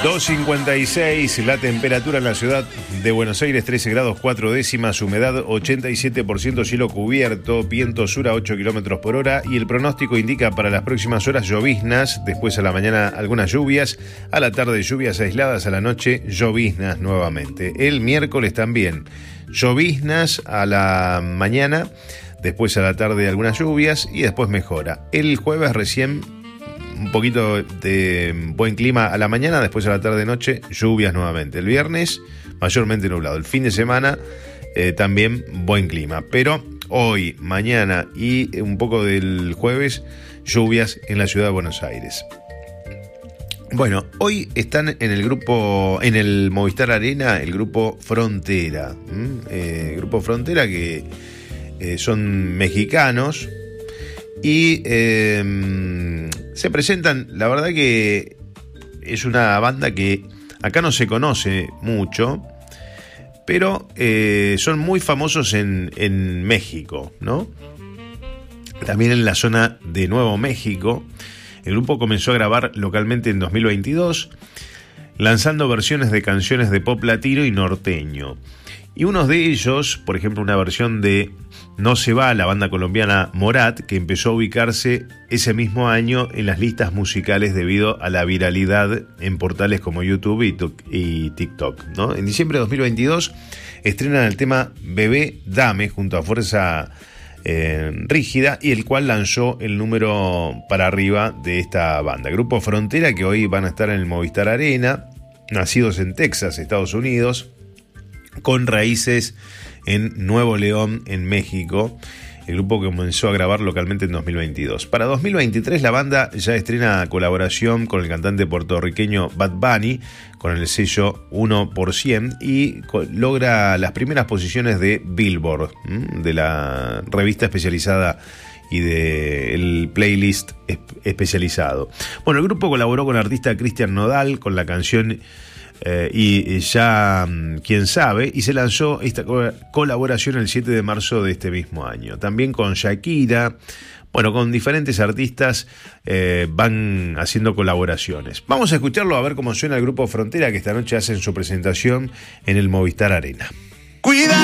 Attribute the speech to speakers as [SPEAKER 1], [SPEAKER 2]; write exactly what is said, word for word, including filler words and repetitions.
[SPEAKER 1] dos cincuenta y seis, la temperatura en la ciudad de Buenos Aires, trece grados cuatro décimas, humedad ochenta y siete por ciento, cielo cubierto, viento sur a ocho kilómetros por hora y el pronóstico indica para las próximas horas lloviznas, después a la mañana algunas lluvias, a la tarde lluvias aisladas, a la noche lloviznas nuevamente. El miércoles también lloviznas a la mañana, después a la tarde algunas lluvias y después mejora. El jueves recién un poquito de buen clima a la mañana, después a la tarde-noche, lluvias nuevamente. El viernes, mayormente nublado. El fin de semana, eh, también buen clima. Pero hoy, mañana y un poco del jueves, lluvias en la ciudad de Buenos Aires. Bueno, hoy están en el grupo, en el Movistar Arena, el grupo Frontera. ¿Mm? Eh, grupo Frontera que eh, son mexicanos. Y eh, se presentan, la verdad que es una banda que acá no se conoce mucho, pero eh, son muy famosos en, en México, ¿no? También en la zona de Nuevo México. El grupo comenzó a grabar localmente en dos mil veintidós, lanzando versiones de canciones de pop latino y norteño. Y unos de ellos, por ejemplo, una versión de No se va, la banda colombiana Morat, que empezó a ubicarse ese mismo año en las listas musicales debido a la viralidad en portales como YouTube y TikTok, ¿no? En diciembre de dos mil veintidós estrenan el tema Bebé Dame junto a Fuerza eh, Rígida, y el cual lanzó el número para arriba de esta banda. Grupo Frontera, que hoy van a estar en el Movistar Arena, nacidos en Texas, Estados Unidos, con raíces en Nuevo León, en México. El grupo comenzó a grabar localmente en dos mil veintidós. Para dos mil veintitrés la banda ya estrena colaboración con el cantante puertorriqueño Bad Bunny, con el sello uno por cien, y logra las primeras posiciones de Billboard, de la revista especializada y del playlist especializado. Bueno, el grupo colaboró con el artista Cristian Nodal con la canción Eh, y ya quién sabe, y se lanzó esta co- colaboración el siete de marzo de este mismo año. También con Shakira, bueno, con diferentes artistas eh, van haciendo colaboraciones. Vamos a escucharlo a ver cómo suena el grupo Frontera, que esta noche hacen su presentación en el Movistar Arena.
[SPEAKER 2] Cuida.